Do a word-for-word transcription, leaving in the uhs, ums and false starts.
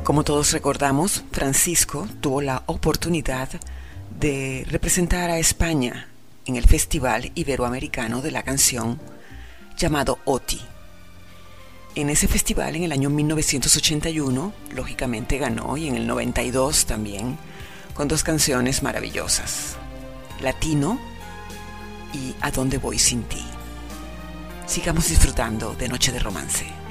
Como todos recordamos, Francisco tuvo la oportunidad de representar a España en el Festival Iberoamericano de la Canción llamado OTI. En ese festival, en el año mil novecientos ochenta y uno, lógicamente ganó, y en el noventa y dos también, con dos canciones maravillosas: Latino y ¿A dónde voy sin ti? Sigamos disfrutando de Noche de Romance.